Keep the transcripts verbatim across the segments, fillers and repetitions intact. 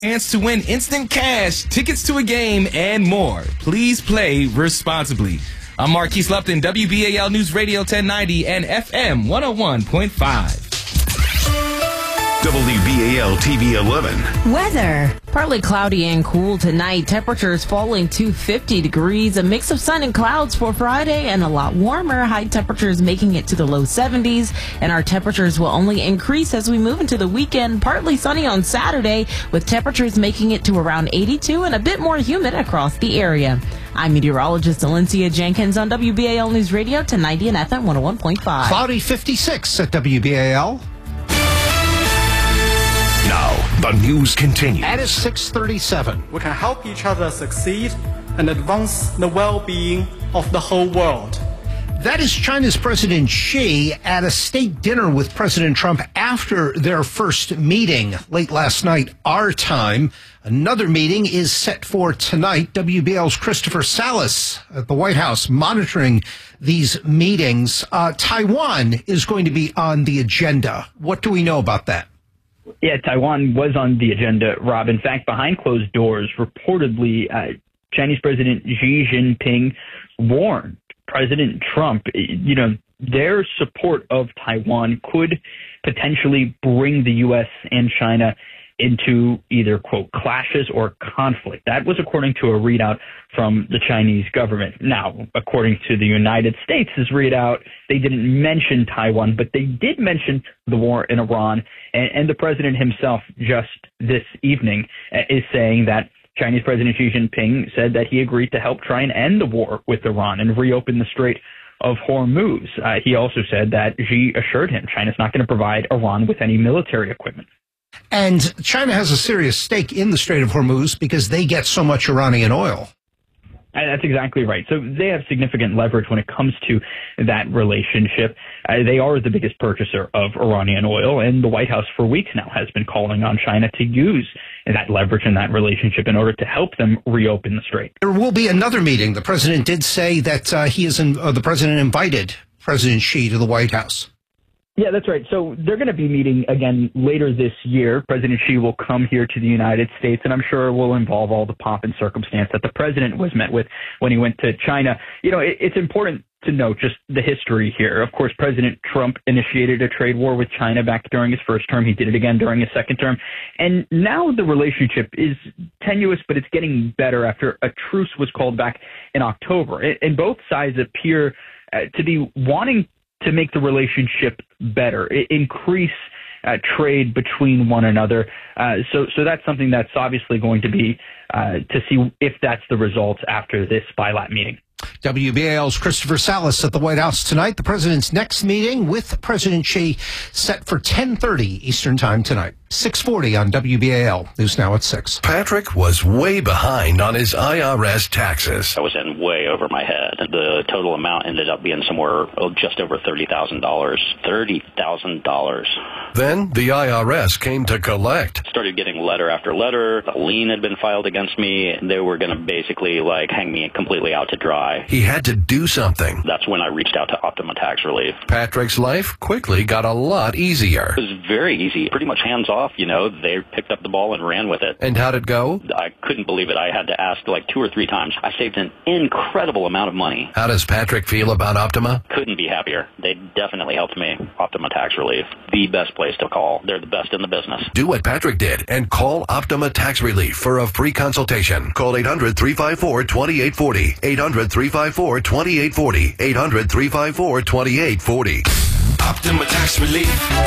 Chance to win instant cash, tickets to a game, and more. Please play responsibly. I'm Marquise Lupton, W B A L News Radio ten ninety and F M one oh one point five. W B A L T V eleven. Weather. Partly cloudy and cool tonight. Temperatures falling to fifty degrees. A mix of sun and clouds for Friday and a lot warmer. High temperatures making it to the low seventies. And our temperatures will only increase as we move into the weekend. Partly sunny on Saturday with temperatures making it to around eighty-two and a bit more humid across the area. I'm meteorologist Alencia Jenkins on W B A L News Radio ten ninety and F M one oh one point five. Cloudy fifty-six at W B A L. Now, the news continues. At six thirty-seven. We can help each other succeed and advance the well-being of the whole world. That is China's President Xi at a state dinner with President Trump after their first meeting late last night, our time. Another meeting is set for tonight. W B L's Christopher Salas at the White House monitoring these meetings. Uh, Taiwan is going to be on the agenda. What do we know about that? Yeah, Taiwan was on the agenda, Rob. In fact, behind closed doors, reportedly, uh, Chinese President Xi Jinping warned President Trump, you know, their support of Taiwan could potentially bring the U S and China into either, quote, clashes or conflict. That was according to a readout from the Chinese government. Now, according to the United States' readout, they didn't mention Taiwan, but they did mention the war in Iran. And, and the president himself just this evening is saying that Chinese President Xi Jinping said that he agreed to help try and end the war with Iran and reopen the Strait of Hormuz. Uh, he also said that Xi assured him China's not going to provide Iran with any military equipment. And China has a serious stake in the Strait of Hormuz because they get so much Iranian oil. That's exactly right. So they have significant leverage when it comes to that relationship. Uh, they are the biggest purchaser of Iranian oil, and the White House for weeks now has been calling on China to use that leverage in that relationship in order to help them reopen the strait. There will be another meeting. The president did say that uh, he is in, uh, the president invited President Xi to the White House. Yeah, that's right. So they're going to be meeting again later this year. President Xi will come here to the United States, and I'm sure it will involve all the pomp and circumstance that the president was met with when he went to China. You know, it, it's important to note just the history here. Of course, President Trump initiated a trade war with China back during his first term. He did it again during his second term. And now the relationship is tenuous, but it's getting better after a truce was called back in October. And both sides appear uh, to be wanting to make the relationship better, increase uh, trade between one another. Uh, so, so that's something that's obviously going to be uh, to see if that's the results after this bilat meeting. W B A L's Christopher Salas at the White House tonight. The president's next meeting with President Xi set for ten thirty Eastern Time tonight. six forty on W B A L. News now at six. Patrick was way behind on his I R S taxes. I was in way over my head. The total amount ended up being somewhere oh, just over thirty thousand dollars. thirty thousand dollars. Then the I R S came to collect. Started getting letter after letter. A lien had been filed against me. They were going to basically like hang me completely out to dry. He had to do something. That's when I reached out to Optima Tax Relief. Patrick's life quickly got a lot easier. It was very easy, pretty much hands off. You know, they picked up the ball and ran with it. And how'd it go? I couldn't believe it. I had to ask like two or three times. I saved an incredible amount of money. How does Patrick feel about Optima? Couldn't be happier. They definitely helped me. Optima Tax Relief, the best place to call. They're the best in the business. Do what Patrick did and call Optima Tax Relief for a free consultation. Call eight hundred, three five four, two eight four zero. eight hundred, three five four, two eight four zero. eight hundred, three five four, two eight four zero. Optima Tax Relief.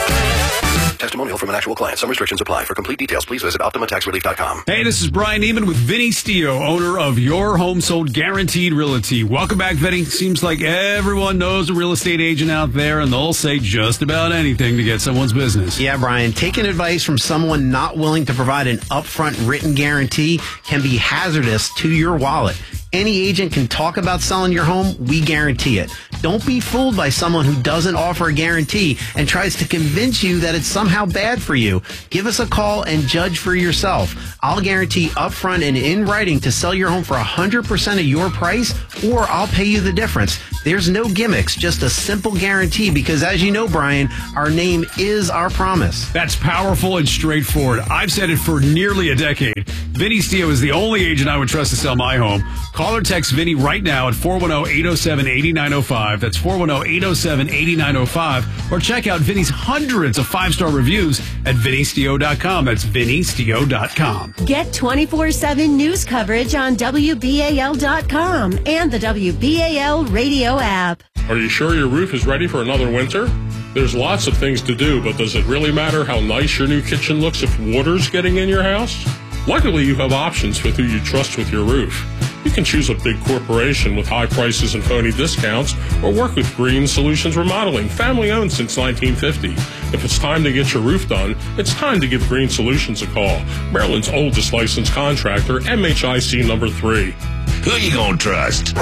Testimonial from an actual client. Some restrictions apply. For complete details, please visit Optima Tax Relief dot com. Hey, this is Brian Neiman with Vinny Stio, owner of Your Home Sold Guaranteed Realty. Welcome back, Vinny. Seems like everyone knows a real estate agent out there, and they'll say just about anything to get someone's business. Yeah, Brian, taking advice from someone not willing to provide an upfront written guarantee can be hazardous to your wallet. Any agent can talk about selling your home. We guarantee it. Don't be fooled by someone who doesn't offer a guarantee and tries to convince you that it's somehow bad for you. Give us a call and judge for yourself. I'll guarantee upfront and in writing to sell your home for one hundred percent of your price, or I'll pay you the difference. There's no gimmicks, just a simple guarantee, because as you know, Brian, our name is our promise. That's powerful and straightforward. I've said it for nearly a decade. Vinny Stio is the only agent I would trust to sell my home. Call or text Vinny right now at four one zero, eight zero seven, eight nine zero five. That's four one zero, eight zero seven, eight nine zero five. Or check out Vinny's hundreds of five-star reviews at vinny stio dot com. That's vinny stio dot com. Get twenty-four seven news coverage on W B A L dot com and the W B A L radio app. Are you sure your roof is ready for another winter? There's lots of things to do, but does it really matter how nice your new kitchen looks if water's getting in your house? Luckily, you have options with who you trust with your roof. You can choose a big corporation with high prices and phony discounts, or work with Green Solutions Remodeling, family owned since nineteen fifty. If it's time to get your roof done, it's time to give Green Solutions a call. Maryland's oldest licensed contractor, M H I C number three. Who you gonna trust?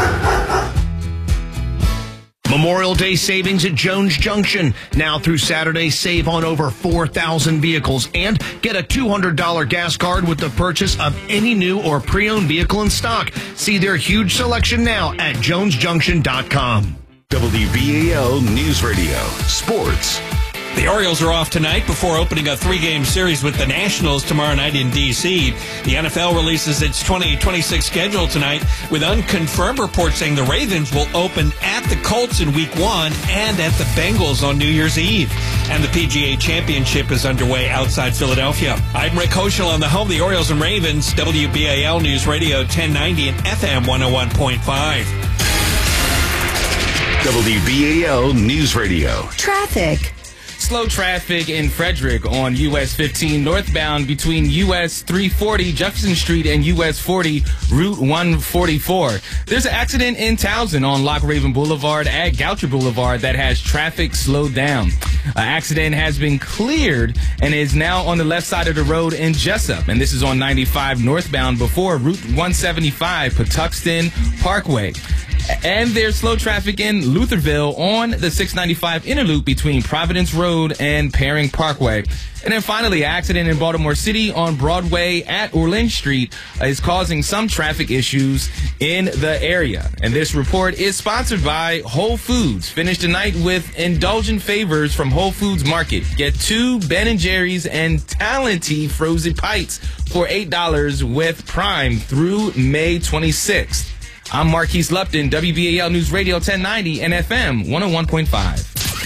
Memorial Day savings at Jones Junction. Now through Saturday, save on over four thousand vehicles and get a two hundred dollars gas card with the purchase of any new or pre-owned vehicle in stock. See their huge selection now at jones junction dot com. W B A L News Radio Sports. The Orioles are off tonight before opening a three-game series with the Nationals tomorrow night in D C The N F L releases its twenty twenty-six schedule tonight, with unconfirmed reports saying the Ravens will open at the Colts in Week one and at the Bengals on New Year's Eve. And the P G A Championship is underway outside Philadelphia. I'm Rick Hoschel on the home of the Orioles and Ravens, W B A L News Radio ten ninety and F M one oh one point five. W B A L News Radio. Traffic. Slow traffic in Frederick on U S fifteen northbound between U S three forty Jefferson Street and U S forty Route one forty-four. There's an accident in Towson on Lock Raven Boulevard at Goucher Boulevard that has traffic slowed down. An accident has been cleared and is now on the left side of the road in Jessup. And this is on ninety-five northbound before Route one seventy-five Patuxent Parkway. And there's slow traffic in Lutherville on the six ninety-five inner loop between Providence Road and Paring Parkway. And then finally, an accident in Baltimore City on Broadway at Orleans Street is causing some traffic issues in the area. And this report is sponsored by Whole Foods. Finish the night with indulgent favors from Whole Foods Market. Get two Ben and Jerry's and Talenti frozen pints for eight dollars with Prime through May twenty-sixth. I'm Marquise Lupton, W B A L News Radio ten ninety and F M one oh one point five.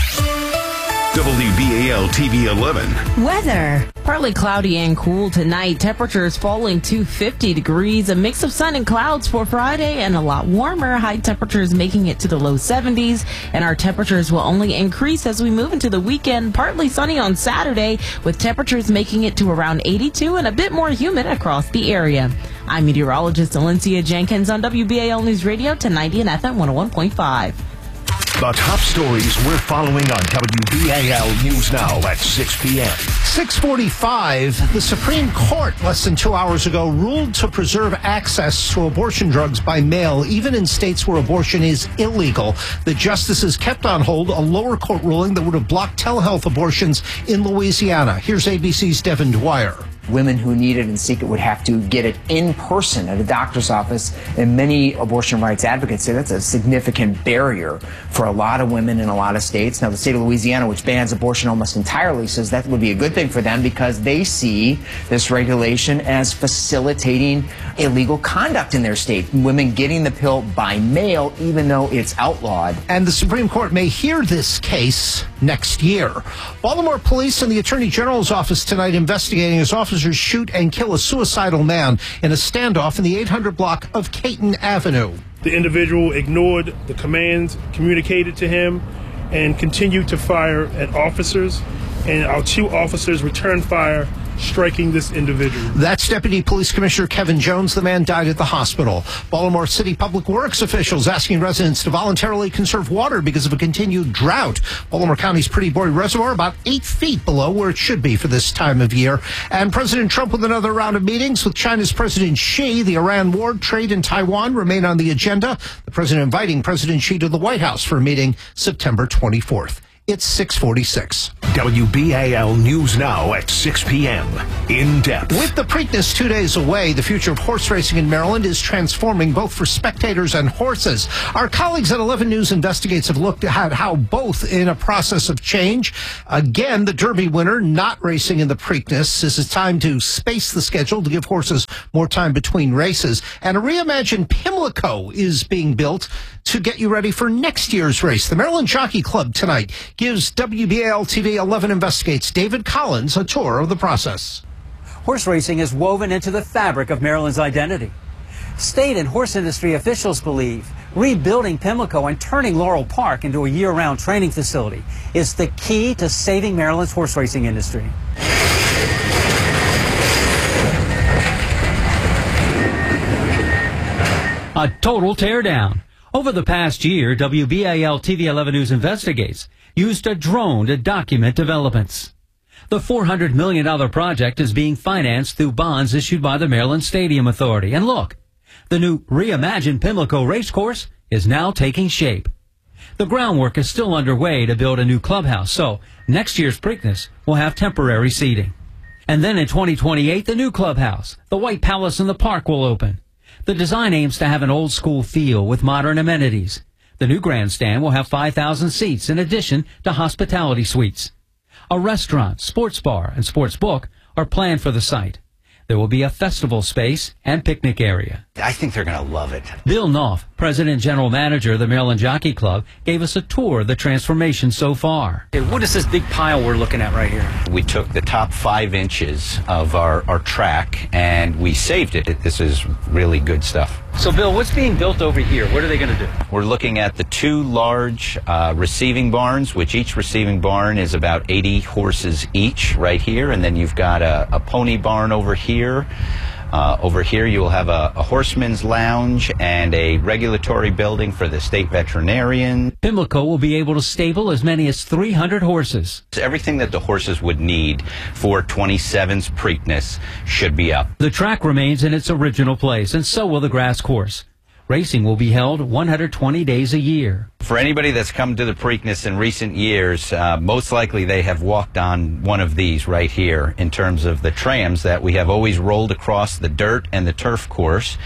W B A L T V eleven. Weather. Partly cloudy and cool tonight. Temperatures falling to fifty degrees. A mix of sun and clouds for Friday and a lot warmer. High temperatures making it to the low seventies. And our temperatures will only increase as we move into the weekend. Partly sunny on Saturday with temperatures making it to around eighty-two and a bit more humid across the area. I'm meteorologist Alencia Jenkins on W B A L News Radio ten ninety and F M one oh one point five. The top stories we're following on W B A L News Now at six p.m. six forty-five, the Supreme Court less than two hours ago ruled to preserve access to abortion drugs by mail, even in states where abortion is illegal. The justices kept on hold a lower court ruling that would have blocked telehealth abortions in Louisiana. Here's A B C's Devin Dwyer. Women who need it and seek it would have to get it in person at a doctor's office. And many abortion rights advocates say that's a significant barrier for a lot of women in a lot of states. Now, the state of Louisiana, which bans abortion almost entirely, says that would be a good thing for them because they see this regulation as facilitating illegal conduct in their state. Women getting the pill by mail, even though it's outlawed. And the Supreme Court may hear this case next year. Baltimore police and the Attorney General's office tonight investigating as officers shoot and kill a suicidal man in a standoff in the eight hundred block of Caton Avenue. The individual ignored the commands communicated to him and continued to fire at officers, and our two officers returned fire striking this individual. That's Deputy Police Commissioner Kevin Jones. The man died at the hospital. Baltimore City Public Works officials asking residents to voluntarily conserve water because of a continued drought. Baltimore County's Pretty Boy Reservoir about eight feet below where it should be for this time of year. And President Trump with another round of meetings with China's President Xi. The Iran war, trade, and Taiwan remain on the agenda. The president inviting President Xi to the White House for a meeting September twenty-fourth. It's six forty-six. W B A L News Now at six p.m. In depth. With the Preakness two days away, the future of horse racing in Maryland is transforming both for spectators and horses. Our colleagues at eleven News Investigates have looked at how both in a process of change. Again, the Derby winner not racing in the Preakness. This is time to space the schedule to give horses more time between races. And a reimagined Pimlico is being built to get you ready for next year's race. The Maryland Jockey Club tonight gives W B A L T V eleven Investigates David Collins a tour of the process. Horse racing is woven into the fabric of Maryland's identity. State and horse industry officials believe rebuilding Pimlico and turning Laurel Park into a year-round training facility is the key to saving Maryland's horse racing industry. A total teardown. Over the past year, W B A L T V eleven News Investigates used a drone to document developments. The four hundred million dollars project is being financed through bonds issued by the Maryland Stadium Authority. And look, the new reimagined Pimlico Racecourse is now taking shape. The groundwork is still underway to build a new clubhouse, so next year's Preakness will have temporary seating. And then in twenty twenty-eight, the new clubhouse, the White Palace in the park, will open. The design aims to have an old-school feel with modern amenities. The new grandstand will have five thousand seats in addition to hospitality suites. A restaurant, sports bar, and sports book are planned for the site. There will be a festival space and picnic area. I think they're going to love it. Bill Knopf, President and General Manager of the Maryland Jockey Club, gave us a tour of the transformation so far. Okay, what is this big pile we're looking at right here? We took the top five inches of our, our track and we saved it. This is really good stuff. So, Bill, what's being built over here? What are they going to do? We're looking at the two large uh, receiving barns, which each receiving barn is about eighty horses each right here. And then you've got a, a pony barn over here. Uh, over here you will have a, a horseman's lounge and a regulatory building for the state veterinarian. Pimlico will be able to stable as many as three hundred horses. Everything that the horses would need for twenty-seven's Preakness should be up. The track remains in its original place, and so will the grass course. Racing will be held one hundred twenty days a year. For anybody that's come to the Preakness in recent years, uh, most likely they have walked on one of these right here in terms of the trams that we have always rolled across the dirt and the turf course.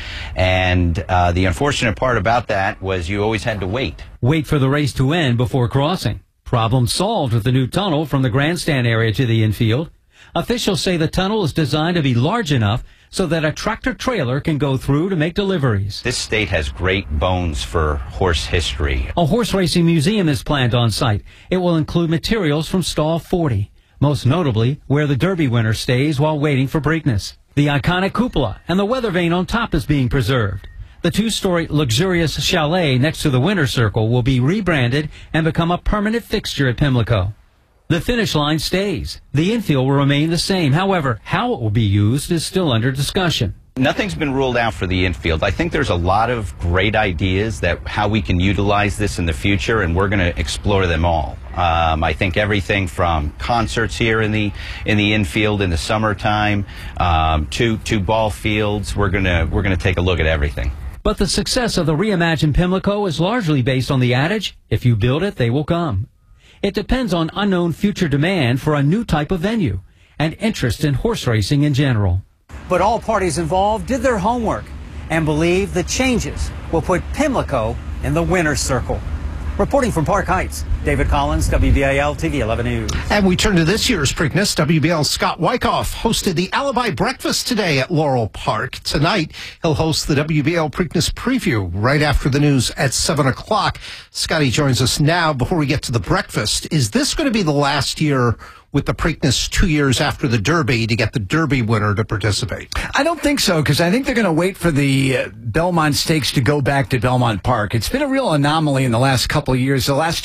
And uh, the unfortunate part about that was you always had to wait. Wait for the race to end before crossing. Problem solved with the new tunnel from the grandstand area to the infield. Officials say the tunnel is designed to be large enough so that a tractor trailer can go through to make deliveries. This state has great bones for horse history. A horse racing museum is planned on site. It will include materials from Stall forty, most notably where the Derby winner stays while waiting for Preakness. The iconic cupola and the weather vane on top is being preserved. The two-story luxurious chalet next to the winner's circle will be rebranded and become a permanent fixture at Pimlico. The finish line stays. The infield will remain the same. However, how it will be used is still under discussion. Nothing's been ruled out for the infield. I think there's a lot of great ideas that how we can utilize this in the future, and we're going to explore them all. Um, I think everything from concerts here in the in the infield in the summertime um, to to ball fields. We're gonna we're gonna take a look at everything. But the success of the reimagined Pimlico is largely based on the adage, if you build it, they will come. It depends on unknown future demand for a new type of venue and interest in horse racing in general. But all parties involved did their homework and believe the changes will put Pimlico in the winner's circle. Reporting from Park Heights, David Collins, W B A L T V eleven News. And we turn to this year's Preakness. W B L's Scott Wyckoff hosted the Alibi Breakfast today at Laurel Park. Tonight, he'll host the W B L Preakness preview right after the news at seven o'clock. Scotty joins us now. Before we get to the breakfast, is this going to be the last year with the Preakness two years after the Derby to get the Derby winner to participate? I don't think so, because I think they're going to wait for the uh, Belmont Stakes to go back to Belmont Park. It's been a real anomaly in the last couple of years. The last two horses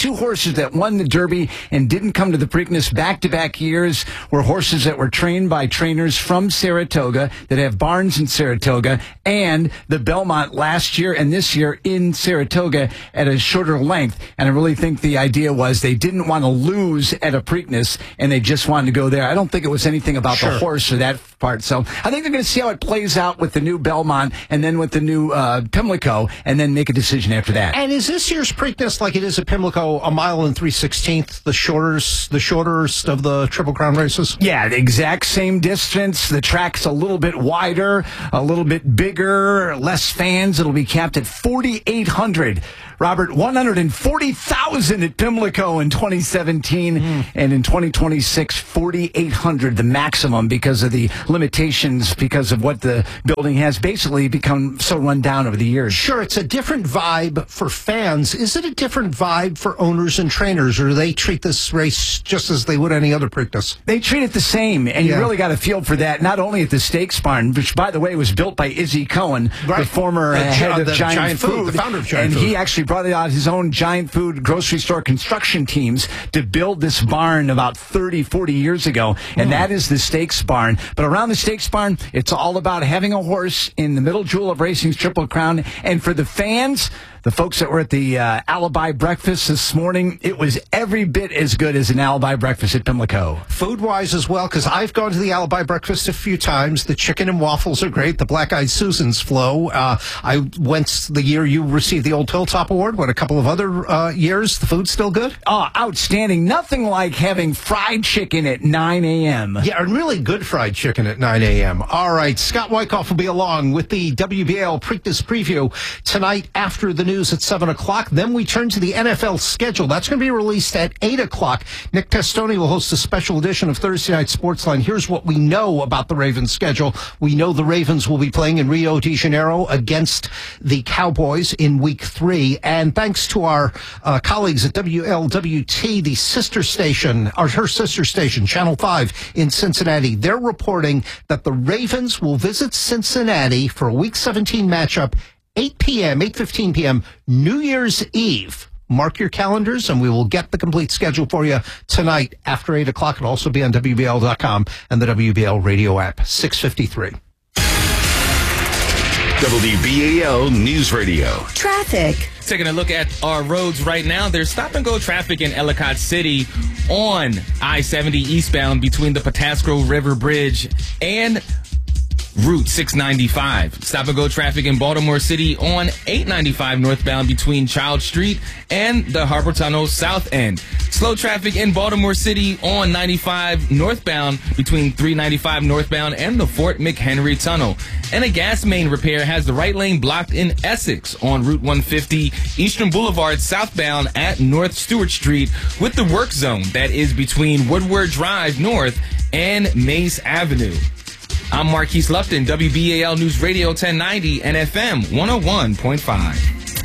horses that won the Derby and didn't come to the Preakness back-to-back years were horses that were trained by trainers from Saratoga that have barns in Saratoga, and the Belmont last year and this year in Saratoga at a shorter length. And I really think the idea was they didn't want to lose at a Preakness, and they just wanted to go there. I don't think it was anything about Sure. the horse or that part. So I think they're going to see how it plays out with the new Belmont and then with the new uh, Pimlico, and then make a decision after that. And is this year's Preakness like it is at Pimlico, a mile and three sixteenths, the shortest, the shortest of the Triple Crown races? Yeah, the exact same distance. The track's a little bit wider, a little bit bigger, less fans. It'll be capped at forty-eight hundred. Robert, one hundred forty thousand at Pimlico in twenty seventeen, mm. and in twenty twenty-six, forty-eight hundred, the maximum, because of the limitations, because of what the building has basically become so run down over the years. Sure, it's a different vibe for fans. Is it a different vibe for owners and trainers, or do they treat this race just as they would any other Preakness? They treat it the same, and Yeah. you really got a feel for that, not only at the Stakes Barn, which, by the way, was built by Izzy Cohen, Right. the former uh, The head gi- of the Giant, Giant Food, Food, the founder of Giant and Food. he actually brought out his own Giant Food grocery store construction teams to build this barn about thirty, forty years ago, and Hmm. that is the Stakes Barn. But around the Stakes Barn, it's all about having a horse in the middle jewel of racing's Triple Crown, and for the fans, the folks that were at the uh, Alibi Breakfast this morning, it was every bit as good as an Alibi Breakfast at Pimlico. Food-wise as well, because I've gone to the Alibi Breakfast a few times. The chicken and waffles are great. The Black-Eyed Susans flow. Uh, I went the year you received the Old Hilltop Award. What, a couple of other uh, years? The food's still good? Oh, outstanding. Nothing like having fried chicken at nine a.m. Yeah, and really good fried chicken at nine a.m. All right, Scott Wyckoff will be along with the W B A L Preakness preview tonight after the news at seven o'clock. Then we turn to the N F L schedule. That's going to be released at eight o'clock. Nick Testoni will host a special edition of Thursday Night Sportsline. Here's what we know about the Ravens schedule. We know the Ravens will be playing in Rio de Janeiro against the Cowboys in week three. And thanks to our uh, colleagues at W L W T, the sister station, or her sister station, Channel five in Cincinnati, they're reporting that the Ravens will visit Cincinnati for a week seventeen matchup, eight p.m., eight fifteen p.m., New Year's Eve. Mark your calendars, and we will get the complete schedule for you tonight after eight o'clock. It'll also be on W B L dot com and the W B L radio app. six fifty-three. W B A L News Radio. Traffic. Taking a look at our roads right now, there's stop-and-go traffic in Ellicott City on I seventy eastbound between the Patasco River Bridge and Route six ninety-five. Stop-and-go traffic in Baltimore City on eight ninety-five northbound between Child Street and the Harbor Tunnel south end. Slow traffic in Baltimore City on ninety-five northbound between three ninety-five northbound and the Fort McHenry Tunnel. And a gas main repair has the right lane blocked in Essex on Route one fifty Eastern Boulevard southbound at North Stewart Street with the work zone that is between Woodward Drive North and Mace Avenue. I'm Marquise Lupton, W B A L News Radio ten ninety and F M one oh one point five.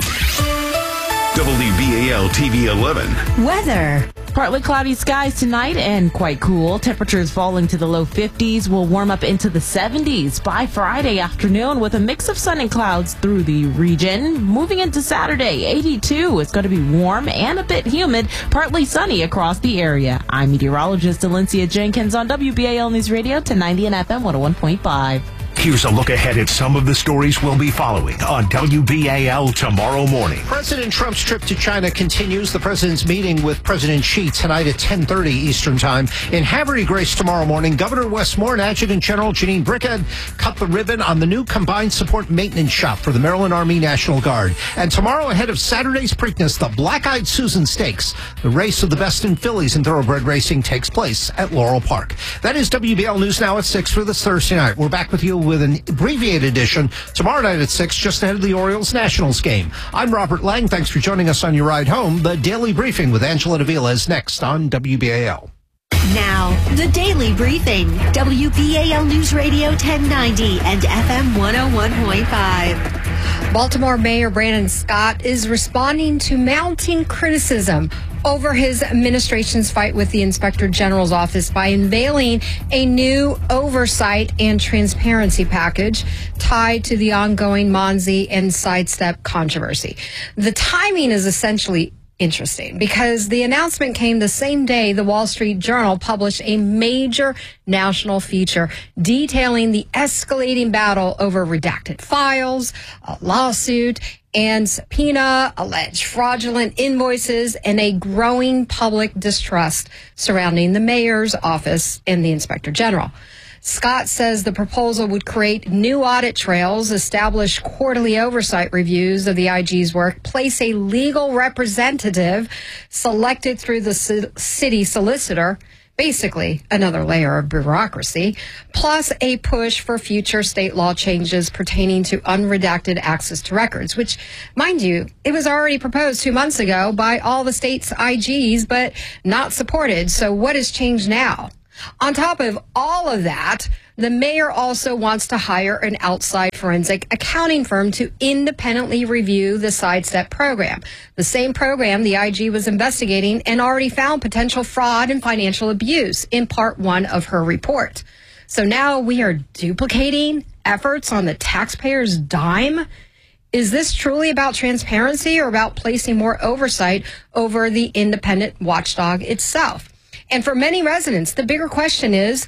W B A L T V eleven. Weather. Partly cloudy skies tonight and quite cool. Temperatures falling to the low fifties will warm up into the seventies by Friday afternoon with a mix of sun and clouds through the region. Moving into Saturday, eighty-two. It's going to be warm and a bit humid, partly sunny across the area. I'm meteorologist Alencia Jenkins on W B A L News Radio ten ninety and F M one oh one point five. Here's a look ahead at some of the stories we'll be following on W B A L tomorrow morning. President Trump's trip to China continues. The president's meeting with President Xi tonight at ten thirty Eastern Time. In Haverty Grace tomorrow morning, Governor Wes Moore and Adjutant General Janine Brickhead cut the ribbon on the new Combined Support Maintenance Shop for the Maryland Army National Guard. And tomorrow, ahead of Saturday's Preakness, the Black-Eyed Susan Stakes, the race of the best in fillies in thoroughbred racing, takes place at Laurel Park. That is W B L News Now at six for this Thursday night. We're back with you with an abbreviated edition tomorrow night at six, just ahead of the Orioles-Nationals game. I'm Robert Lang. Thanks for joining us on your ride home. The Daily Briefing with Angela Davila is next on W B A L. Now, the Daily Briefing. W B A L News Radio ten ninety and F M one oh one point five. Baltimore Mayor Brandon Scott is responding to mounting criticism over his administration's fight with the Inspector General's office by unveiling a new oversight and transparency package tied to the ongoing Monzi and Sidestep controversy. The timing is essentially interesting because the announcement came the same day the Wall Street Journal published a major national feature detailing the escalating battle over redacted files, a lawsuit, and subpoena, alleged fraudulent invoices, and a growing public distrust surrounding the mayor's office and the inspector general. Scott says the proposal would create new audit trails, establish quarterly oversight reviews of the I G's work, place a legal representative selected through the city solicitor, basically another layer of bureaucracy, plus a push for future state law changes pertaining to unredacted access to records, which, mind you, it was already proposed two months ago by all the state's I Gs, but not supported. So what has changed now? On top of all of that, the mayor also wants to hire an outside forensic accounting firm to independently review the Sidestep program, the same program the I G was investigating and already found potential fraud and financial abuse in part one of her report. So now we are duplicating efforts on the taxpayer's dime. Is this truly about transparency or about placing more oversight over the independent watchdog itself? And for many residents, the bigger question is,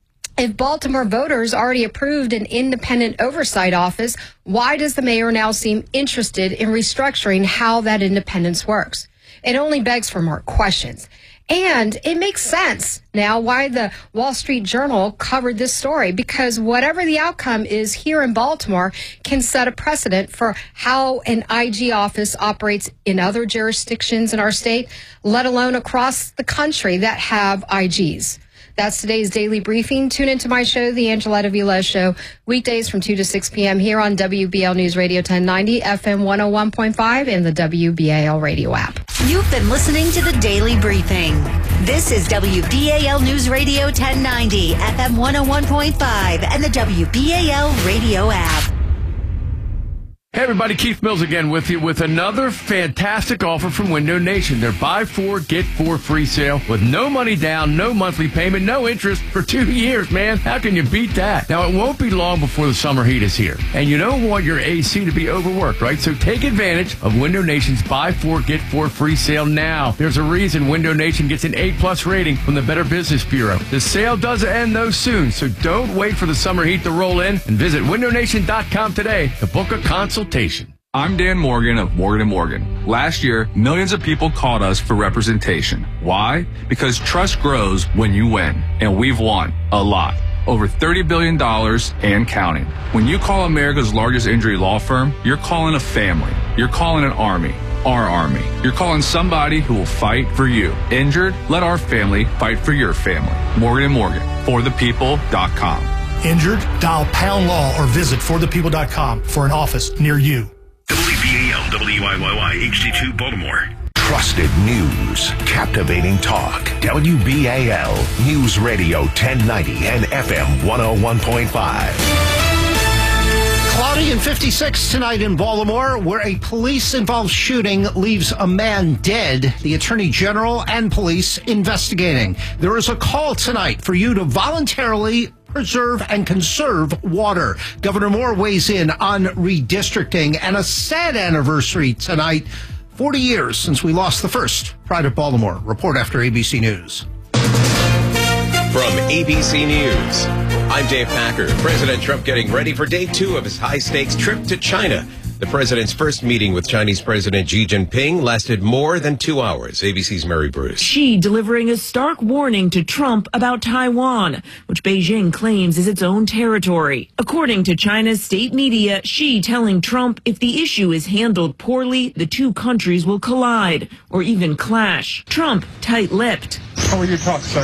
if Baltimore voters already approved an independent oversight office, why does the mayor now seem interested in restructuring how that independence works? It only begs for more questions. And it makes sense now why the Wall Street Journal covered this story, because whatever the outcome is here in Baltimore can set a precedent for how an I G office operates in other jurisdictions in our state, let alone across the country that have I Gs. That's today's Daily Briefing. Tune into my show, The Angeletta Villes Show, weekdays from two to six p.m. here on W B L News Radio ten ninety, F M one oh one point five, and the W B A L radio app. You've been listening to the Daily Briefing. This is W B A L News Radio ten ninety, F M one oh one point five, and the W B A L radio app. Hey everybody, Keith Mills again with you with another fantastic offer from Window Nation. Their buy four, get four free sale with no money down, no monthly payment, no interest for two years, man. How can you beat that? Now, it won't be long before the summer heat is here. And you don't want your A C to be overworked, right? So take advantage of Window Nation's buy four, get four free sale now. There's a reason Window Nation gets an A plus rating from the Better Business Bureau. The sale does end though soon, so don't wait for the summer heat to roll in and visit window nation dot com today to book a consultation. I'm Dan Morgan of Morgan and Morgan. Last year, millions of people called us for representation. Why? Because trust grows when you win, and we've won a lot. Over thirty billion dollars and counting. When you call America's largest injury law firm, you're calling a family. You're calling an army. Our army. You're calling somebody who will fight for you. Injured? Let our family fight for your family. Morgan and Morgan. for the people dot com. Injured? Dial pound law or visit for the people dot com for an office near you. W B A L W I Y Y H D two Baltimore. Trusted news, captivating talk. W B A L News Radio ten ninety and F M one oh one point five. Cloudy and fifty-six tonight in Baltimore, where a police-involved shooting leaves a man dead. The Attorney General and police investigating. There is a call tonight for you to voluntarily preserve and conserve water. Governor Moore weighs in on redistricting, and a sad anniversary tonight. forty years since we lost the first Pride of Baltimore. Report after A B C News. From A B C News, I'm Dave Packer. President Trump getting ready for day two of his high-stakes trip to China. The president's first meeting with Chinese President Xi Jinping lasted more than two hours. A B C's Mary Bruce. Xi delivering a stark warning to Trump about Taiwan, which Beijing claims is its own territory. According to China's state media, Xi telling Trump if the issue is handled poorly, the two countries will collide or even clash. Trump tight-lipped. How will you talk, sir?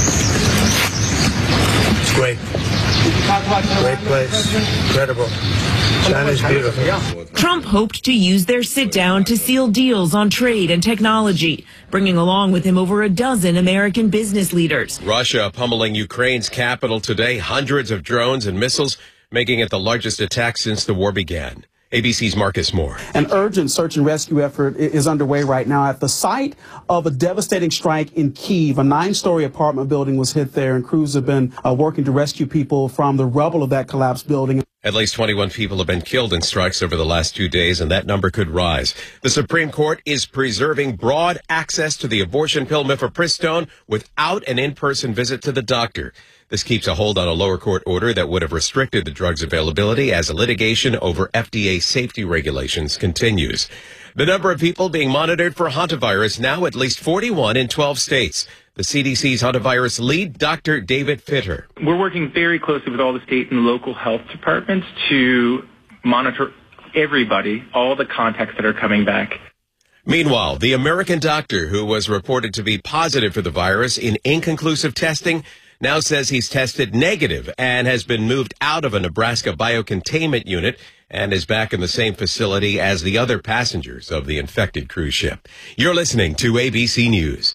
It's great. Great place. Incredible. China's beautiful. Trump hoped to use their sit-down to seal deals on trade and technology, bringing along with him over a dozen American business leaders. Russia pummeling Ukraine's capital today. Hundreds of drones and missiles, making it the largest attack since the war began. A B C's Marcus Moore. An urgent search and rescue effort is underway right now at the site of a devastating strike in Kyiv. A nine-story apartment building was hit there, and crews have been uh, working to rescue people from the rubble of that collapsed building. At least twenty-one people have been killed in strikes over the last two days, and that number could rise. The Supreme Court is preserving broad access to the abortion pill mifepristone without an in-person visit to the doctor. This keeps a hold on a lower court order that would have restricted the drug's availability as litigation over F D A safety regulations continues. The number of people being monitored for hantavirus now at least forty-one in twelve states. The C D C's hantavirus lead, Doctor David Fitter. We're working very closely with all the state and local health departments to monitor everybody, all the contacts that are coming back. Meanwhile, the American doctor who was reported to be positive for the virus in inconclusive testing now says he's tested negative and has been moved out of a Nebraska biocontainment unit and is back in the same facility as the other passengers of the infected cruise ship. You're listening to A B C News.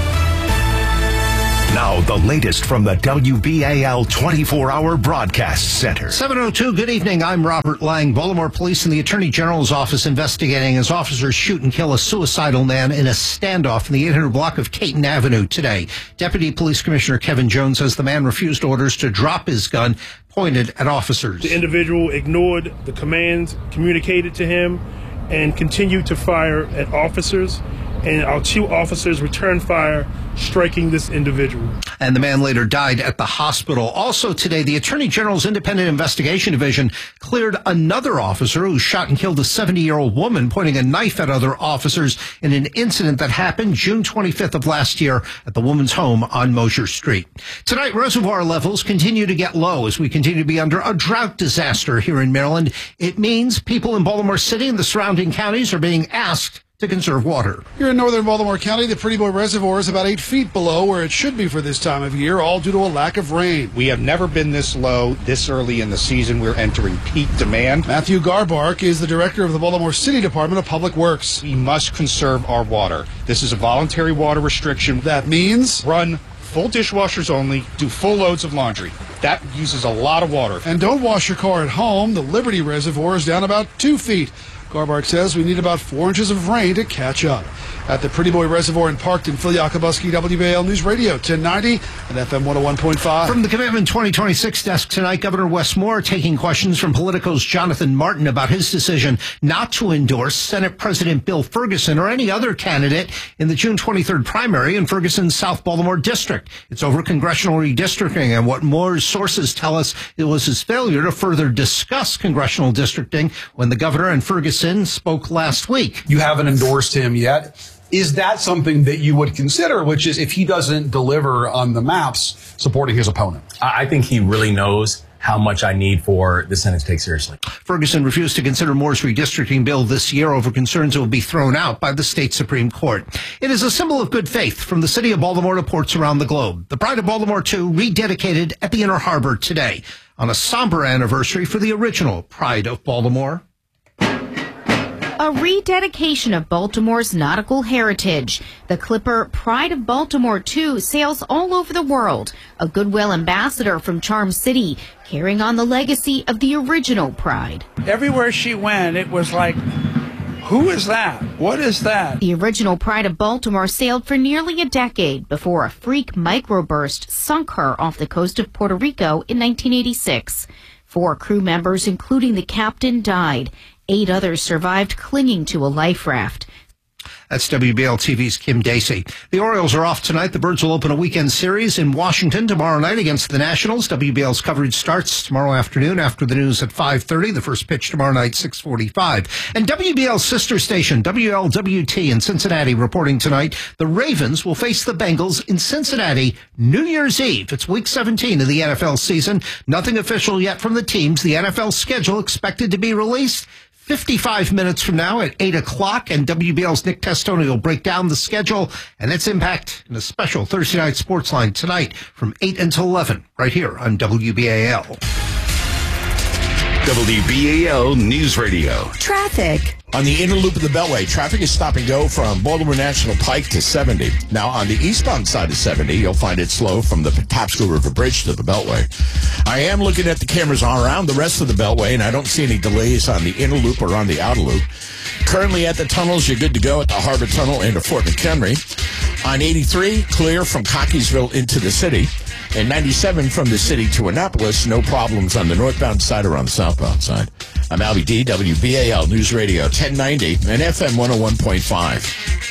Now, the latest from the W B A L twenty-four hour Broadcast Center. seven oh two, good evening. I'm Robert Lang. Baltimore Police and the Attorney General's office investigating as officers shoot and kill a suicidal man in a standoff in the eight hundred block of Caton Avenue today. Deputy Police Commissioner Kevin Jones says the man refused orders to drop his gun pointed at officers. The individual ignored the commands communicated to him and continued to fire at officers. And our two officers returned fire, striking this individual. And the man later died at the hospital. Also today, the Attorney General's Independent Investigation Division cleared another officer who shot and killed a seventy-year-old woman pointing a knife at other officers in an incident that happened June twenty-fifth of last year at the woman's home on Mosher Street. Tonight, reservoir levels continue to get low as we continue to be under a drought disaster here in Maryland. It means people in Baltimore City and the surrounding counties are being asked to conserve water. Here in northern Baltimore County, the Pretty Boy Reservoir is about eight feet below where it should be for this time of year, all due to a lack of rain. We have never been this low this early in the season. We're entering peak demand. Matthew Garbark is the director of the Baltimore City Department of Public Works. We must conserve our water. This is a voluntary water restriction. That means run full dishwashers only, do full loads of laundry. That uses a lot of water. And don't wash your car at home. The Liberty Reservoir is down about two feet. Garbark says we need about four inches of rain to catch up. At the Pretty Boy Reservoir in Parkton, Phil Yakubuski, W B A L News Radio, ten ninety and F M one oh one point five. From the Commitment twenty twenty-six desk tonight, Governor Wes Moore taking questions from Politico's Jonathan Martin about his decision not to endorse Senate President Bill Ferguson or any other candidate in the June twenty-third primary in Ferguson's South Baltimore district. It's over congressional redistricting, and what Moore's sources tell us it was his failure to further discuss congressional districting when the governor and Ferguson spoke last week. You haven't endorsed him yet. Is that something that you would consider, which is if he doesn't deliver on the maps, supporting his opponent? I think he really knows how much I need for the Senate to take seriously. Ferguson refused to consider Moore's redistricting bill this year over concerns it will be thrown out by the state Supreme Court. It is a symbol of good faith from the city of Baltimore to ports around the globe. The Pride of Baltimore two rededicated at the Inner Harbor today on a somber anniversary for the original Pride of Baltimore. A rededication of Baltimore's nautical heritage. The clipper Pride of Baltimore two sails all over the world. A goodwill ambassador from Charm City, carrying on the legacy of the original Pride. Everywhere she went, it was like, who is that? What is that? The original Pride of Baltimore sailed for nearly a decade before a freak microburst sunk her off the coast of Puerto Rico in nineteen eighty-six. Four crew members, including the captain, died. Eight others survived clinging to a life raft. That's W B L T V's Kim Dacey. The Orioles are off tonight. The Birds will open a weekend series in Washington tomorrow night against the Nationals. W B L's coverage starts tomorrow afternoon after the news at five thirty. The first pitch tomorrow night, six forty-five. And W B L's sister station, W L W T in Cincinnati, reporting tonight, the Ravens will face the Bengals in Cincinnati New Year's Eve. It's week seventeen of the N F L season. Nothing official yet from the teams. The N F L schedule expected to be released fifty-five minutes from now at eight o'clock, and W B L's Nick Testoni will break down the schedule and its impact in a special Thursday night sports line tonight from eight until eleven, right here on W B A L. W B A L News Radio. Traffic. On the inner loop of the Beltway, traffic is stop and go from Baltimore National Pike to seventy. Now, on the eastbound side of seventy, you'll find it slow from the Patapsco River Bridge to the Beltway. I am looking at the cameras around the rest of the Beltway, and I don't see any delays on the inner loop or on the outer loop. Currently at the tunnels, you're good to go at the Harbor Tunnel into Fort McHenry. On eighty-three, clear from Cockeysville into the city. And ninety-seven from the city to Annapolis, no problems on the northbound side or on the southbound side. I'm Albie D, W B A L News Radio ten ninety and F M one oh one point five.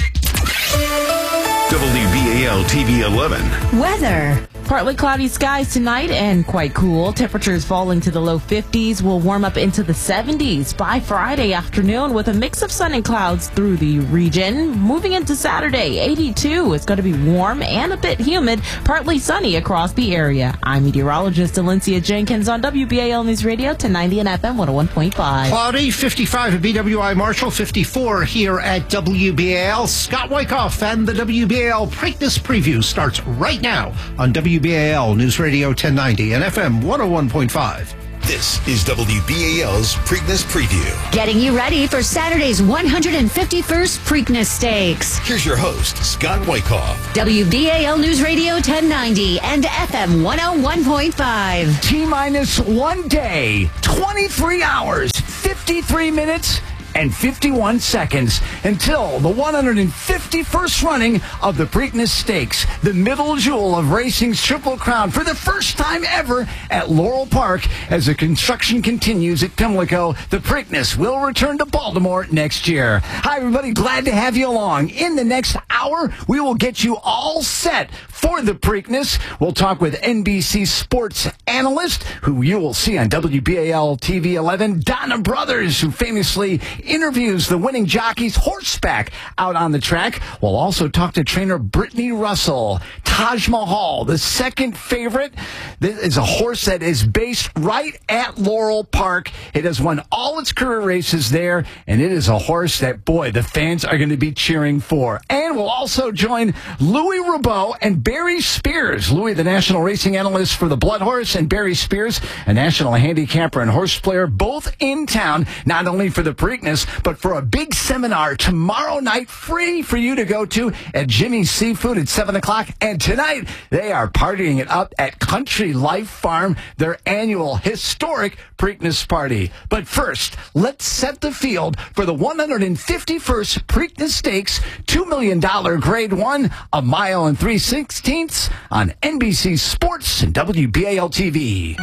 W B A L T V eleven. Weather. Partly cloudy skies tonight and quite cool. Temperatures falling to the low fifties will warm up into the seventies by Friday afternoon with a mix of sun and clouds through the region. Moving into Saturday, eighty-two. It's going to be warm and a bit humid, partly sunny across the area. I'm meteorologist Alencia Jenkins on W B A L News Radio ten ninety and F M one oh one point five. Cloudy, fifty-five at B W I Marshall, fifty-four here at W B A L. Scott Wyckoff and the W B A L Preakness Preview starts right now on W B A L News Radio ten ninety and F M one oh one point five. This is W B A L's Preakness Preview. Getting you ready for Saturday's one hundred fifty-first Preakness Stakes. Here's your host, Scott Wyckoff. W B A L News Radio ten ninety and F M one oh one point five. T-minus one day, twenty-three hours, fifty-three minutes, and fifty-one seconds until the one hundred fifty-first running of the Preakness Stakes, the middle jewel of racing's Triple Crown, for the first time ever at Laurel Park. As the construction continues at Pimlico, the Preakness will return to Baltimore next year. Hi, everybody. Glad to have you along. In the next hour, we will get you all set for the Preakness. We'll talk with N B C sports analyst, who you will see on W B A L T V eleven, Donna Brothers, who famously interviews the winning jockeys horseback out on the track. We'll also talk to trainer Brittany Russell. Taj Mahal, the second favorite. This is a horse that is based right at Laurel Park. It has won all its career races there, and it is a horse that, boy, the fans are going to be cheering for. And we'll also join Louis Rabot and Barry Spears. Louis, the national racing analyst for the Blood Horse, and Barry Spears, a national handicapper and horse player, both in town, not only for the Preakness, but for a big seminar tomorrow night, free for you to go to at Jimmy's Seafood at seven o'clock. And tonight, they are partying it up at Country Life Farm, their annual historic Preakness party. But first, let's set the field for the one hundred fifty-first Preakness Stakes, two million dollars Grade one, a mile and three sixteenths on N B C Sports and W B A L T V.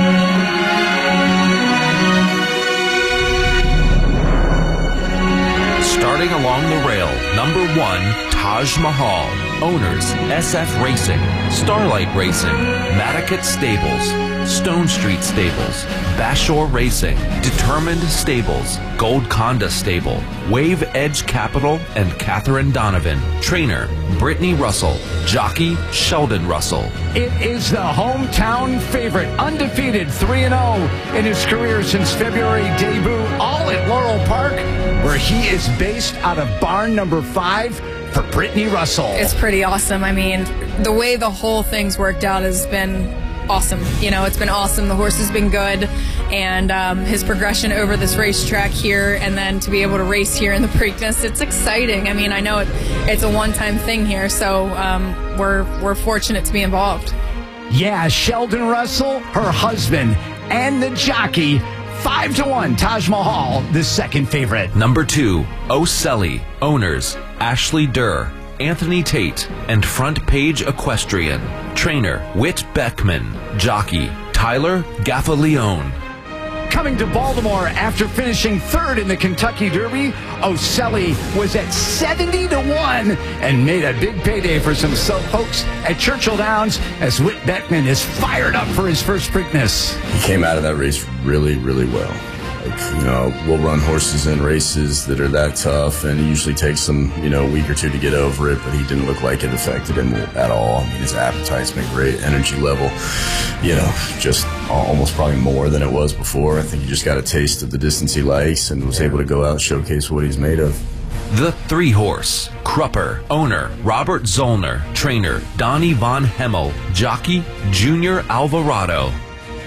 Starting along the rail, number one, Taj Mahal. Owners, S F Racing, Starlight Racing, Madaket Stables, Stone Street Stables, Bashor Racing, Determined Stables, Goldconda Stable, Wave Edge Capital, and Catherine Donovan. Trainer, Brittany Russell. Jockey, Sheldon Russell. It is the hometown favorite, undefeated three and oh in his career since February debut, all at Laurel Park, where he is based out of barn number five for Brittany Russell. It's pretty awesome. I mean, the way the whole thing's worked out has been awesome. You know, it's been awesome. The horse has been good, and um, his progression over this racetrack here, and then to be able to race here in the Preakness, it's exciting. I mean, I know it, it's a one-time thing here, so um, we're we're fortunate to be involved. Yeah, Sheldon Russell, her husband, and the jockey. Five to one, Taj Mahal, the second favorite. Number two, O'Selly. Owners, Ashley Durr, Anthony Tate, and Front Page Equestrian. Trainer, Whit Beckman. Jockey, Tyler Gaffaleone. Coming to Baltimore after finishing third in the Kentucky Derby, O'Selly was at seventy to one and made a big payday for some folks at Churchill Downs as Whit Beckman is fired up for his first Preakness. He came out of that race really, really well. Like, you know, we'll run horses in races that are that tough, and it usually takes him, you know, a week or two to get over it, but he didn't look like it affected him at all. I mean, his appetite's been great, energy level, you know, just almost probably more than it was before. I think he just got a taste of the distance he likes and was able to go out and showcase what he's made of. The Three Horse. Crupper. Owner, Robert Zollner. Trainer, Donnie Von Hemmel. Jockey, Junior Alvarado.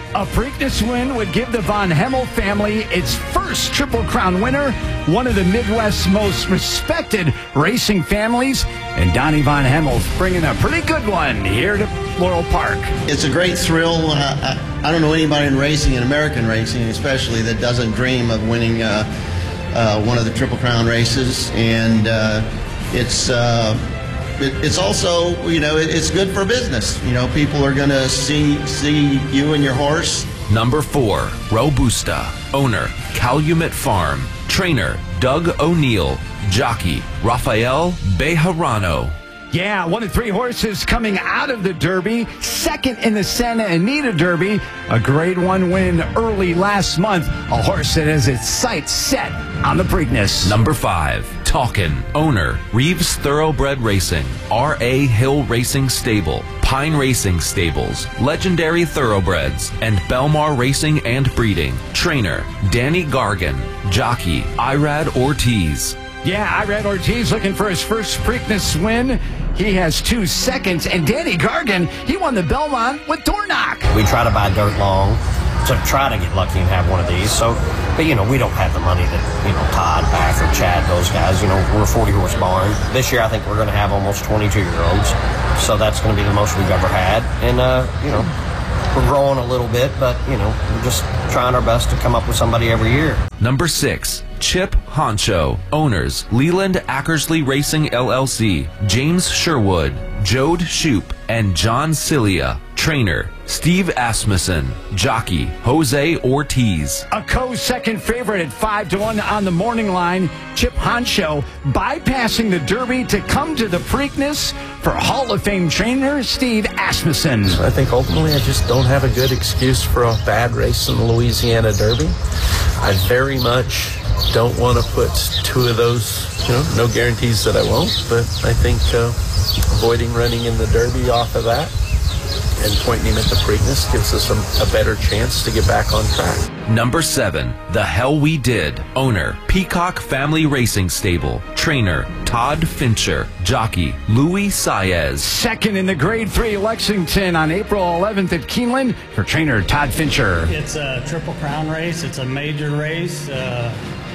A Preakness win would give the Von Hemmel family its first Triple Crown winner, one of the Midwest's most respected racing families, and Donnie Von Hemmel's bringing a pretty good one here to Laurel Park. It's a great thrill. Uh, I, I don't know anybody in racing, in American racing especially, that doesn't dream of winning uh, uh, one of the Triple Crown races, and uh, it's uh, it, it's also, you know, it, it's good for business. You know, people are going to see see you and your horse. Number four, Robusta. Owner, Calumet Farm. Trainer, Doug O'Neill. Jockey, Rafael Bejarano. Yeah, one of three horses coming out of the Derby, second in the Santa Anita Derby. A grade one win early last month. A horse that has its sights set on the Preakness. Number five, Talkin. Owner, Reeves Thoroughbred Racing. R A. Hill Racing Stable. Pine Racing Stables. Legendary Thoroughbreds. And Belmar Racing and Breeding. Trainer, Danny Gargan. Jockey, Irad Ortiz. Yeah, Irad Ortiz looking for his first Preakness win. He has two seconds. And Danny Gargan, he won the Belmont with Dornock. We try to buy dirt long to try to get lucky and have one of these. So, but, you know, we don't have the money that, you know, Todd, Bath, or Chad, those guys. You know, we're a forty-horse barn. This year, I think we're going to have almost twenty-two-year-olds. So that's going to be the most we've ever had. And, uh, you know, we're growing a little bit, but, you know, we're just trying our best to come up with somebody every year. Number six, Chip Honcho. Owners, Leland Ackersley Racing L L C. James Sherwood, Jode Shoup, and John Cilia. Trainer, Steve Asmussen. Jockey, Jose Ortiz. A co-second favorite at five to one on the morning line. Chip Honcho bypassing the Derby to come to the Preakness for Hall of Fame trainer Steve Asmussen. I think ultimately I just don't have a good excuse for a bad race in the Louisiana Derby. I very much don't want to put two of those, you know, no guarantees that I won't, but I think uh, avoiding running in the Derby off of that and pointing him at the Preakness gives us a, a better chance to get back on track. Number seven, The Hell We Did. Owner, Peacock Family Racing Stable. Trainer, Todd Fincher. Jockey, Louis Saez. Second in the Grade three Lexington on April eleventh at Keeneland for trainer Todd Fincher. It's a Triple Crown race. It's a major race. Uh,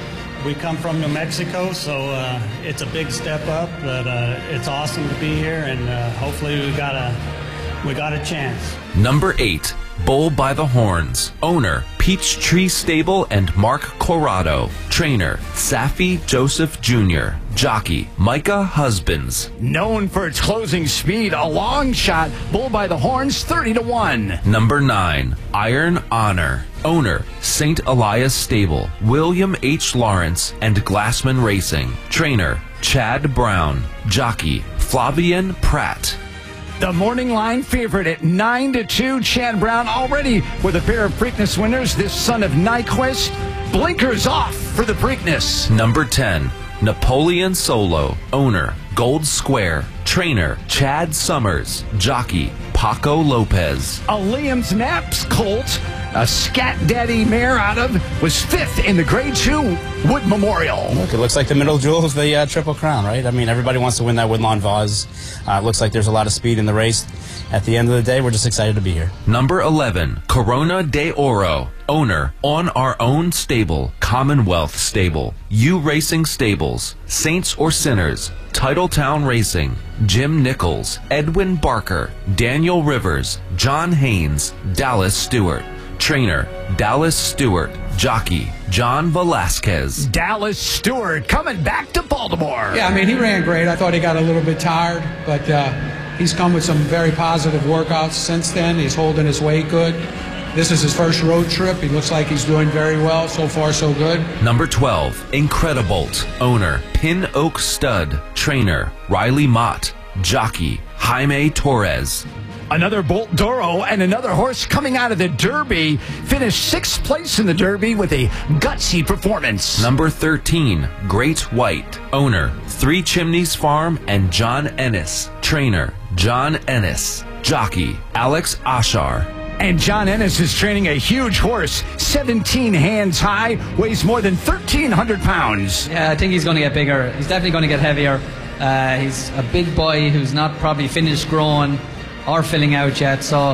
we come from New Mexico, so uh, it's a big step up, but uh, it's awesome to be here, and uh, hopefully we got a We got a chance. Number eight, Bull by the Horns. Owner, Peachtree Stable and Mark Corrado. Trainer, Safi Joseph Junior Jockey, Micah Husbands. Known for its closing speed, a long shot. Bull by the Horns, thirty to one. Number nine, Iron Honor. Owner, Saint Elias Stable. William H. Lawrence and Glassman Racing. Trainer, Chad Brown. Jockey, Flavian Pratt. The morning line favorite at nine to two. Chad Brown already with a pair of Preakness winners. This son of Nyquist. Blinkers off for the Preakness. Number ten, Napoleon Solo. Owner, Gold Square. Trainer, Chad Summers. Jockey, Paco Lopez. A Liam's Maps colt, a Scat Daddy mare out of, was fifth in the Grade two Wood Memorial. Look, it looks like the middle jewel of the uh, Triple Crown, right? I mean, everybody wants to win that Woodlawn Vase. Uh, it looks like there's a lot of speed in the race. At the end of the day, we're just excited to be here. Number eleven, Corona de Oro. Owner, On Our Own Stable. Commonwealth Stable. U Racing Stables. Saints or Sinners. Titletown Racing. Jim Nichols. Edwin Barker. Daniel Rivers. John Haynes. Dallas Stewart. Trainer, Dallas Stewart. Jockey, John Velasquez. Dallas Stewart coming back to Baltimore. Yeah, I mean, he ran great. I thought he got a little bit tired, but uh, he's come with some very positive workouts since then. He's holding his weight good. This is his first road trip. He looks like he's doing very well. So far, so good. Number twelve, Incredibolt. Owner, Pin Oak Stud. Trainer, Riley Mott. Jockey, Jaime Torres. Another Bolt Doro and another horse coming out of the Derby. Finished sixth place in the Derby with a gutsy performance. Number thirteen, Great White. Owner, Three Chimneys Farm and John Ennis. Trainer, John Ennis. Jockey, Alex Ashar. And John Ennis is training a huge horse, seventeen hands high, weighs more than thirteen hundred pounds. Yeah, I think he's going to get bigger. He's definitely going to get heavier. Uh, he's a big boy who's not probably finished growing or filling out yet, so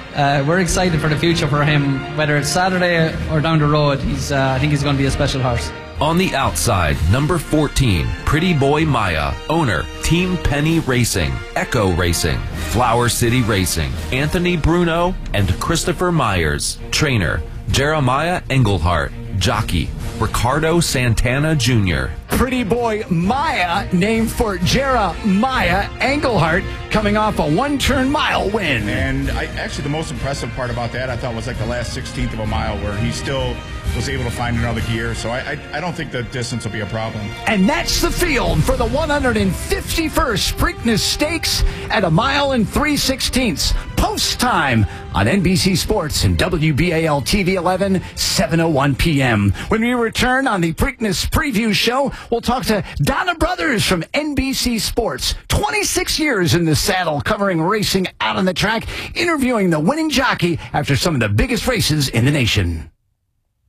uh, we're excited for the future for him, whether it's Saturday or down the road. He's, uh, I think he's going to be a special horse. On the outside, number fourteen, Pretty Boy Maya, owner, Team Penny Racing, Echo Racing, Flower City Racing, Anthony Bruno, and Christopher Myers, trainer, Jeremiah Engelhart, jockey, Ricardo Santana Junior Pretty Boy Maya, named for Jeremiah Engelhart, coming off a one-turn mile win. And I, actually, the most impressive part about that, I thought, was like the last sixteenth of a mile where he still was able to find another gear. So I, I, I don't think the distance will be a problem. And that's the field for the one hundred fifty-first Preakness Stakes at a mile and three sixteenths. Post time on N B C Sports and W B A L T V eleven, seven oh one p.m. When we return on the Preakness Preview Show, we'll talk to Donna Brothers from N B C Sports. twenty-six years in the saddle, covering racing out on the track, interviewing the winning jockey after some of the biggest races in the nation.